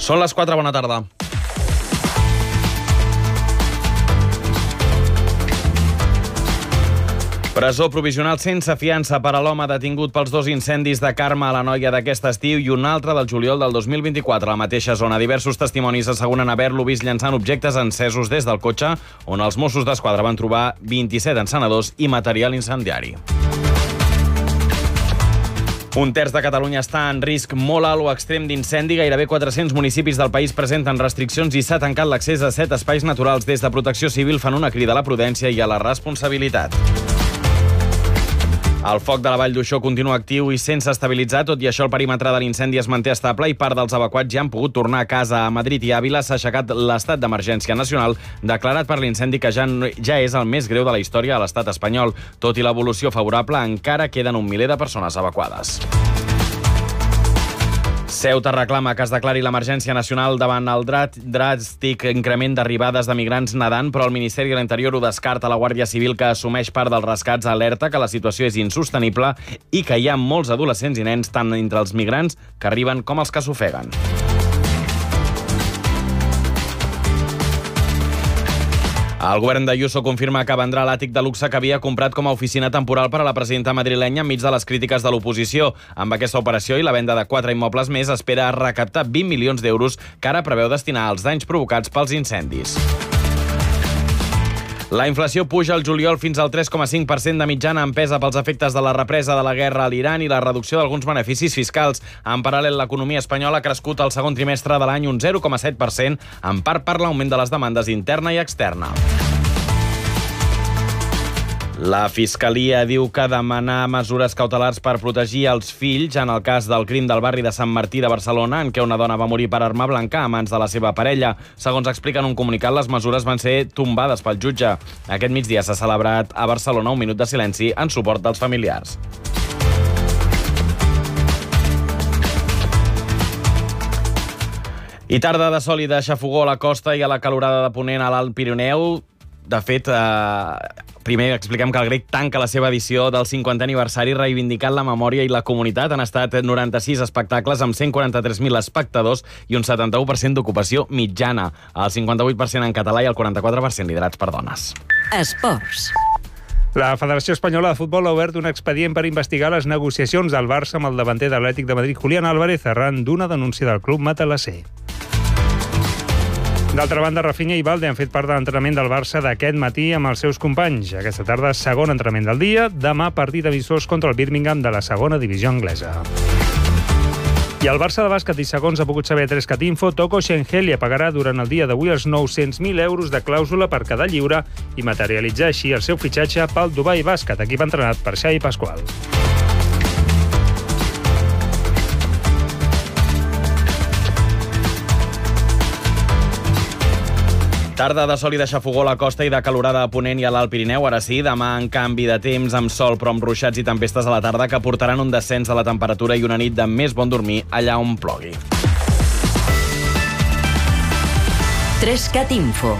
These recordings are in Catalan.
Són les 4, bona tarda. Presó provisional sense fiança per a l'home detingut pels 2 incendis de Carme a l'Anoia d'aquest estiu i un altre del juliol del 2024 a la mateixa zona. Diversos testimonis asseguren haver-lo vist llançant objectes encesos des del cotxe, on els Mossos d'Esquadra van trobar 27 encenedors i material incendiari. Un terç de Catalunya està en risc molt alt o extrem d'incendi. Gairebé 400 municipis del país presenten restriccions i s'ha tancat l'accés a 7 espais naturals. Des de Protecció Civil fan una crida a la prudència i a la responsabilitat. El foc de la Vall d'Uixó continua actiu i sense estabilitzar. Tot i això, el perímetre de l'incendi es manté estable i part dels evacuats ja han pogut tornar a casa. A Madrid i Àvila s'ha aixecat l'estat d'emergència nacional declarat per l'incendi que ja és el més greu de la història a l'estat espanyol. Tot i l'evolució favorable, encara queden un miler de persones evacuades. Ceuta reclama que es declari l'emergència nacional davant el dràstic increment d'arribades de migrants nedant, però el Ministeri de l'Interior ho descarta. La Guàrdia Civil, que assumeix part dels rescats, alerta que la situació és insostenible i que hi ha molts adolescents i nens, tant entre els migrants que arriben com els que s'ofeguen. El govern d'Ayuso confirma que vendrà l'àtic de luxe que havia comprat com a oficina temporal per a la presidenta madrilenya enmig de les crítiques de l'oposició. Amb aquesta operació i la venda de 4 immobles més, espera recaptar 20 milions d'euros que ara preveu destinar als danys provocats pels incendis. La inflació puja al juliol fins al 3,5% de mitjana, empesa pels efectes de la represa de la guerra a l'Iran i la reducció d'alguns beneficis fiscals. En paral·lel, l'economia espanyola ha crescut al segon trimestre de l'any un 0,7%, en part per l'augment de les demandes interna i externa. La Fiscalia diu que demanar mesures cautelars per protegir els fills en el cas del crim del barri de Sant Martí de Barcelona, en què una dona va morir per arma blanca a mans de la seva parella. Segons explica en un comunicat, les mesures van ser tombades pel jutge. Aquest migdia s'ha celebrat a Barcelona un minut de silenci en suport dels familiars. I tarda de sol i de xafogó a la costa i a la calorada de Ponent a l'Alt Pirineu. De fet, primer expliquem que el Grec tanca la seva edició del 50è aniversari reivindicant la memòria i la comunitat. Han estat 96 espectacles amb 143.000 espectadors i un 71% d'ocupació mitjana. El 58% en català i el 44% liderats per dones. Esports. La Federació Espanyola de Futbol ha obert un expedient per investigar les negociacions del Barça amb el davanter de l'Atlètic de Madrid, Julián Álvarez, arran d'una denúncia del club matalasser. D'altra banda, Rafinha i Valde han fet part de l'entrenament del Barça d'aquest matí amb els seus companys. Aquesta tarda, segon entrenament del dia. Demà, partit amistós contra el Birmingham de la segona divisió anglesa. I el Barça de bàsquet, i segons ha pogut saber 3catinfo, Toko Shengelia pagarà durant el dia d'avui els 900.000 euros de clàusula per quedar lliure i materialitzar així el seu fitxatge pel Dubai Bàsquet, equip entrenat per Xavi Pasqual. Tarda de sol i de xafogó a la costa i de calorada a Ponent i a l'Alt Pirineu. Ara sí, demà en canvi de temps, amb sol però amb ruixats i tempestes a la tarda que portaran un descens de la temperatura i una nit de més bon dormir allà on plogui. 3catinfo.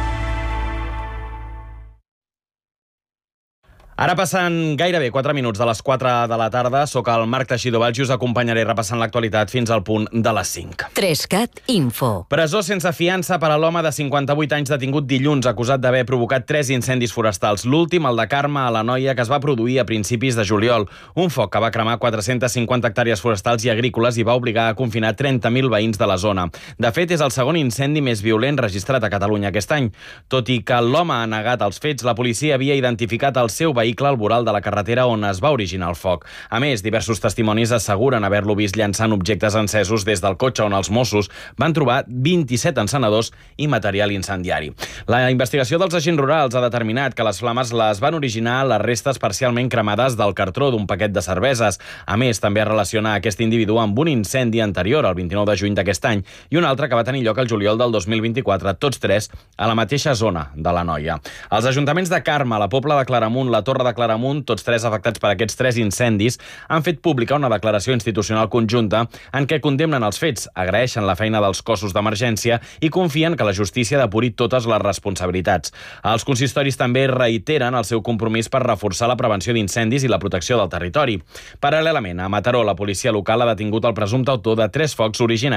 Ara passen gairebé 4 minuts de les 4 de la tarda. Soc el Marc Teixidor Valls i us acompanyaré repassant l'actualitat fins al punt de les 5. 3catinfo. Presó sense fiança per a l'home de 58 anys detingut dilluns, acusat d'haver provocat 3 incendis forestals. L'últim, el de Carme a l'Anoia, que es va produir a principis de juliol. Un foc que va cremar 450 hectàrees forestals i agrícoles i va obligar a confinar 30.000 veïns de la zona. De fet, és el segon incendi més violent registrat a Catalunya aquest any. Tot i que l'home ha negat els fets, la policia havia identificat el seu vehicle al voral de la carretera on es va originar el foc. A més, diversos testimonis asseguren haver-lo vist llançant objectes encesos des del cotxe on els Mossos van trobar 27 encenedors i material incendiari. La investigació dels agents rurals ha determinat que les flames les van originar les restes parcialment cremades del cartró d'un paquet de cerveses. A més, també es relaciona aquest individu amb un incendi anterior, el 29 de juny d'aquest any, i un altre que va tenir lloc el juliol del 2024, tots tres a la mateixa zona de l'Anoia. Els ajuntaments de Carme, la Pobla de Claramunt, la Torre de Claramunt, tots tres afectats per aquests 3 incendis, han fet pública una declaració institucional conjunta en què condemnen els fets, agraeixen la feina dels cossos d'emergència i confien que la justícia depuri totes les responsabilitats. Els consistoris també reiteren el seu compromís per reforçar la prevenció d'incendis i la protecció del territori. Paral·lelament, a Mataró, la policia local ha detingut el presumpte autor de 3 focs originaris